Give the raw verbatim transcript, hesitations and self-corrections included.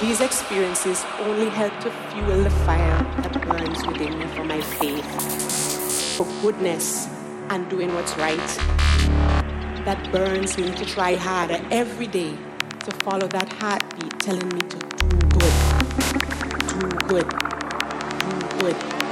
These experiences only help to fuel the fire that burns within me for my faith, for goodness and doing what's right. That burns me to try harder every day, to follow that heartbeat telling me to do good, do good, do good.